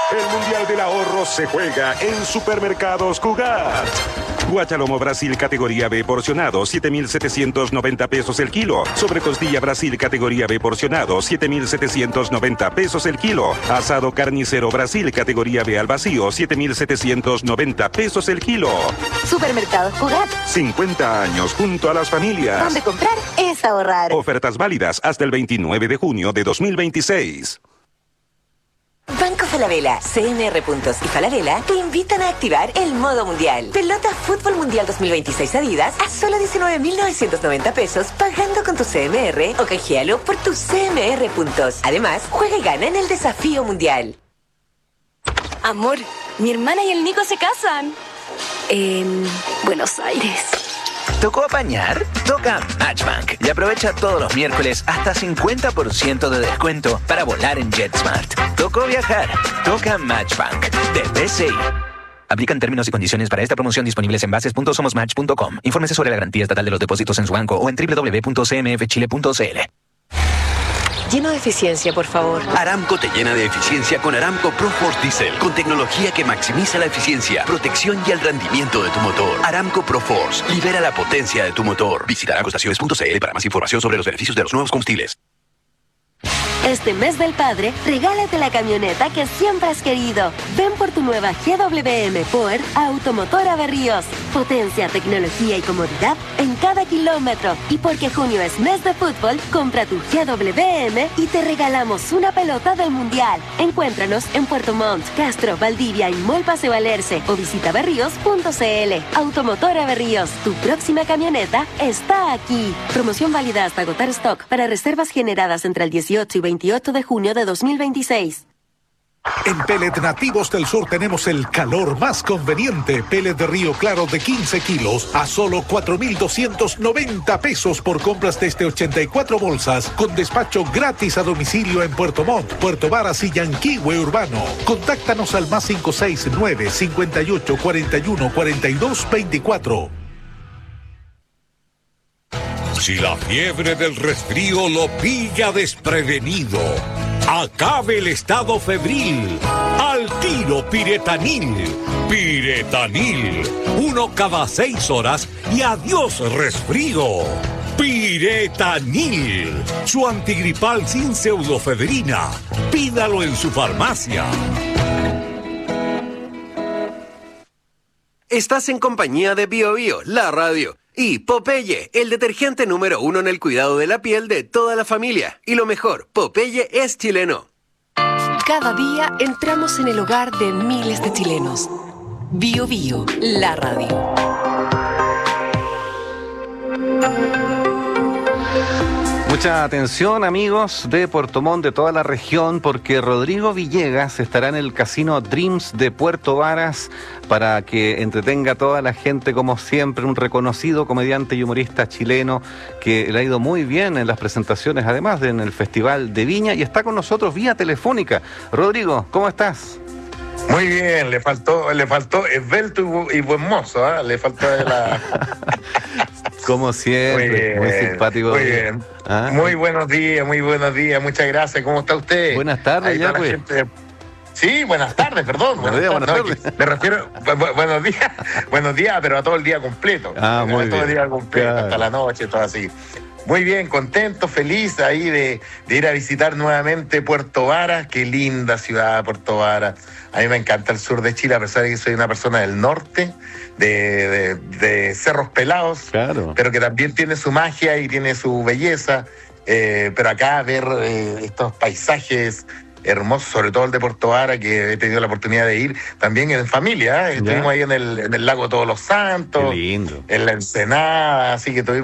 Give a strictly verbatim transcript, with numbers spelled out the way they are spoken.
El Mundial del Ahorro se juega en Supermercados Cugat. Guachalomo Brasil categoría B porcionado, siete mil setecientos noventa pesos el kilo. Sobrecostilla Brasil categoría B porcionado, siete mil setecientos noventa pesos el kilo. Asado carnicero Brasil categoría B al vacío, siete mil setecientos noventa pesos el kilo. Supermercados Cugat. cincuenta años junto a las familias. Donde comprar es ahorrar. Ofertas válidas hasta el veintinueve de junio de dos mil veintiséis. Banco Falabella, C M R Puntos y Falabella te invitan a activar el modo mundial. Pelota Fútbol Mundial dos mil veintiséis Adidas a solo diecinueve mil novecientos noventa pesos pagando con tu C M R o canjealo por tus C M R Puntos. Además, juega y gana en el desafío mundial. Amor, mi hermana y el Nico se casan. En Buenos Aires. ¿Tocó apañar? Toca Matchbank y aprovecha todos los miércoles hasta cincuenta por ciento de descuento para volar en JetSmart. ¿Tocó viajar? Toca Matchbank de B C I. Aplican términos y condiciones para esta promoción disponibles en bases punto somos match punto com. Infórmese sobre la garantía estatal de los depósitos en su banco o en doble u doble u doble u punto c m f chile punto c l. Lleno de eficiencia, por favor. Aramco te llena de eficiencia con Aramco ProForce Diesel, con tecnología que maximiza la eficiencia, protección y el rendimiento de tu motor. Aramco ProForce, libera la potencia de tu motor. Visita aramco estaciones punto c l para más información sobre los beneficios de los nuevos combustibles. Este mes del padre, regálate la camioneta que siempre has querido. Ven por tu nueva G W M Power a Automotora Berríos. Potencia, tecnología y comodidad en cada kilómetro. Y porque junio es mes de fútbol, compra tu G W M y te regalamos una pelota del Mundial. Encuéntranos en Puerto Montt, Castro, Valdivia y Mall Paseo Alerce o visita berríos punto c l. Automotora Berríos, tu próxima camioneta está aquí. Promoción válida hasta agotar stock para reservas generadas entre el dieciocho y veintiocho de junio de dos mil veintiséis. En Pellet Nativos del Sur tenemos el calor más conveniente. Pellet de Río Claro de quince kilos a solo cuatro mil doscientos noventa pesos por compras desde ochenta y cuatro bolsas, con despacho gratis a domicilio en Puerto Montt, Puerto Varas y Yanquihue Urbano. Contáctanos al más cinco seis nueve, cinco ocho, cuatro uno, cuatro dos, dos cuatro. Si la fiebre del resfrío lo pilla desprevenido, acabe el estado febril. Al tiro Piretanil. Piretanil. Uno cada seis horas y adiós resfrío. Piretanil. Su antigripal sin pseudofedrina. Pídalo en su farmacia. Estás en compañía de Bio Bio, la radio. Y Popeye, el detergente número uno en el cuidado de la piel de toda la familia. Y lo mejor, Popeye es chileno. Cada día entramos en el hogar de miles de chilenos. Bio Bio, la radio. Mucha atención, amigos de Puerto Montt, de toda la región, porque Rodrigo Villegas estará en el Casino Dreams de Puerto Varas para que entretenga a toda la gente, como siempre, un reconocido comediante y humorista chileno que le ha ido muy bien en las presentaciones, además de en el Festival de Viña, y está con nosotros vía telefónica. Rodrigo, ¿cómo estás? Muy bien, le faltó, le faltó esbelto y, bu- y buen mozo, ¿eh? Le faltó de la... Como siempre, muy, bien, muy simpático. Muy bien. ¿Ah? Muy buenos días, muy buenos días, muchas gracias. ¿Cómo está usted? Buenas tardes, ya, pues. Gente... Sí, buenas tardes, perdón. Buenos días, buenas tardes. No, me refiero, bu- buenos días, buenos días, pero a todo el día completo. Ah, muy todo bien. el día completo, claro. Hasta la noche, todo así. Muy bien, contento, feliz ahí de, de ir a visitar nuevamente Puerto Varas. Qué linda ciudad, Puerto Varas. A mí me encanta el sur de Chile, a pesar de que soy una persona del norte, de, de, de Cerros Pelados, claro, pero que también tiene su magia y tiene su belleza. Eh, pero acá ver eh, estos paisajes hermosos, sobre todo el de Puerto Varas, que he tenido la oportunidad de ir también en familia. ¿eh? Estuvimos ahí en el, en el lago Todos los Santos, qué lindo, en la Ensenada, así que tuvimos